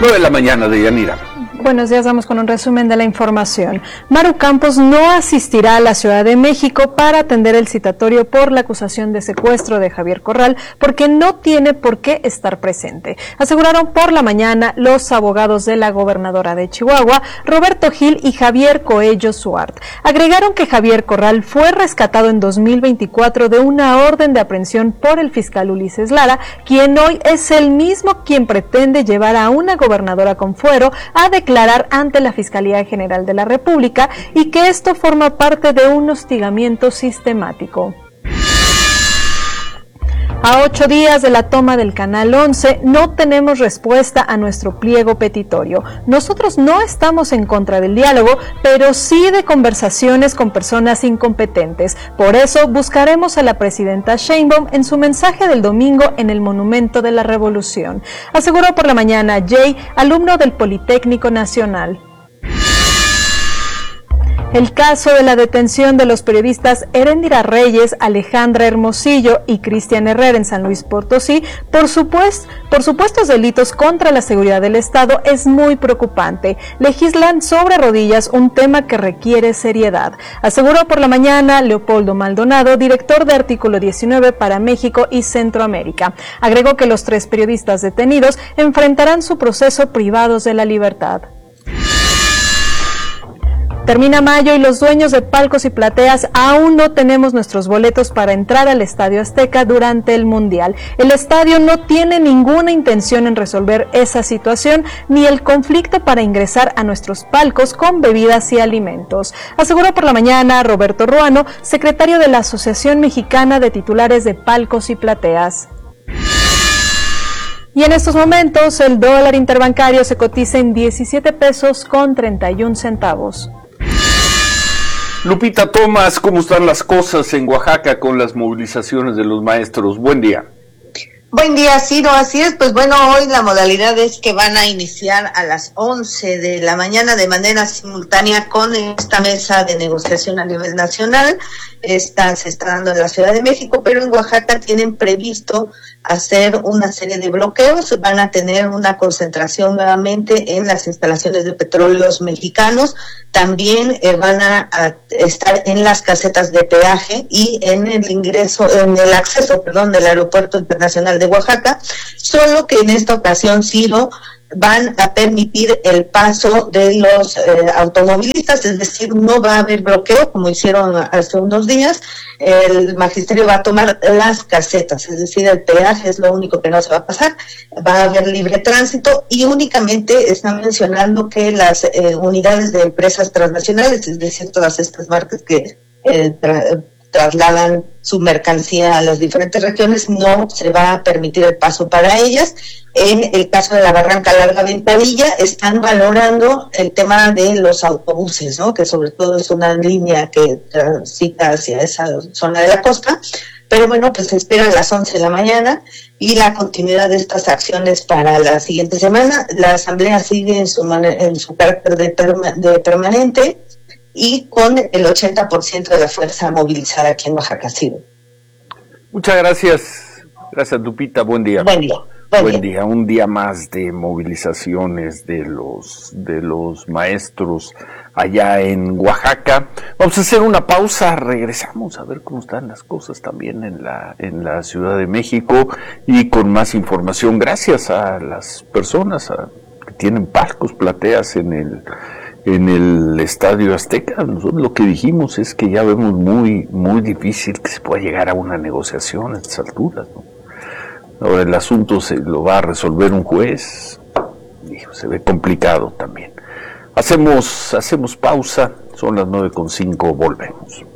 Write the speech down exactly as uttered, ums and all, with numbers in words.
nueve de la mañana, de Yanira. Buenos días, vamos con un resumen de la información. Maru Campos no asistirá a la Ciudad de México para atender el citatorio por la acusación de secuestro de Javier Corral porque no tiene por qué estar presente. Aseguraron por la mañana los abogados de la gobernadora de Chihuahua, Roberto Gil y Javier Coello Suart. Agregaron que Javier Corral fue rescatado en dos mil veinticuatro de una orden de aprehensión por el fiscal Ulises Lara, quien hoy es el mismo quien pretende llevar a una gobernadora con fuero a declarar ante la Fiscalía General de la República y que esto forma parte de un hostigamiento sistemático. A ocho días de la toma del Canal once, no tenemos respuesta a nuestro pliego petitorio. Nosotros no estamos en contra del diálogo, pero sí de conversaciones con personas incompetentes. Por eso buscaremos a la presidenta Sheinbaum en su mensaje del domingo en el Monumento de la Revolución. Aseguró por la mañana Jay, alumno del Politécnico Nacional. El caso de la detención de los periodistas Eréndira Reyes, Alejandra Hermosillo y Cristian Herrera en San Luis Potosí por, supuest, por supuestos delitos contra la seguridad del Estado es muy preocupante. Legislan sobre rodillas un tema que requiere seriedad, aseguró por la mañana Leopoldo Maldonado, director de Artículo diecinueve para México y Centroamérica. Agregó que los tres periodistas detenidos enfrentarán su proceso privados de la libertad. Termina mayo y los dueños de palcos y plateas aún no tenemos nuestros boletos para entrar al Estadio Azteca durante el Mundial. El estadio no tiene ninguna intención en resolver esa situación ni el conflicto para ingresar a nuestros palcos con bebidas y alimentos, aseguró por la mañana Roberto Ruano, secretario de la Asociación Mexicana de Titulares de Palcos y Plateas. Y en estos momentos el dólar interbancario se cotiza en diecisiete pesos con treinta y un centavos. Lupita Tomás, ¿cómo están las cosas en Oaxaca con las movilizaciones de los maestros? Buen día. Buen día, Ciro, así es. Pues bueno, hoy la modalidad es que van a iniciar a las once de la mañana de manera simultánea con esta mesa de negociación a nivel nacional. Esta se está dando en la Ciudad de México, pero en Oaxaca tienen previsto hacer una serie de bloqueos. Van a tener una concentración nuevamente en las instalaciones de petróleos mexicanos. También eh, van a, a estar en las casetas de peaje y en el ingreso, en el acceso, perdón, del Aeropuerto Internacional de Oaxaca, solo que en esta ocasión, Ciro, van a permitir el paso de los eh, automovilistas, es decir, no va a haber bloqueo como hicieron hace unos días. El magisterio va a tomar las casetas, es decir, el peaje es lo único que no se va a pasar, va a haber libre tránsito y únicamente están mencionando que las eh, unidades de empresas transnacionales, es decir, todas estas marcas que eh, tra- trasladan su mercancía a las diferentes regiones, no se va a permitir el paso para ellas. En el caso de la Barranca Larga Ventanilla, están valorando el tema de los autobuses, ¿no? Que sobre todo es una línea que transita hacia esa zona de la costa. Pero bueno, pues se espera a las once de la mañana y la continuidad de estas acciones para la siguiente semana. La asamblea sigue en su, man- en su carácter de, perma- de permanente y con el ochenta por ciento de la fuerza movilizada aquí en Oaxaca. Muchas gracias. Gracias, Lupita. Buen día. Buen día. Buen, Buen día. día. Un día más de movilizaciones de los, de los maestros allá en Oaxaca. Vamos a hacer una pausa. Regresamos a ver cómo están las cosas también en la, en la Ciudad de México y con más información. Gracias a las personas a, que tienen palcos, plateas en el en el Estadio Azteca. Nosotros lo que dijimos es que ya vemos muy muy difícil que se pueda llegar a una negociación a estas alturas, ¿no? Ahora el asunto se lo va a resolver un juez, Dijo, se ve complicado también. Hacemos, hacemos pausa, son las nueve con cinco, volvemos.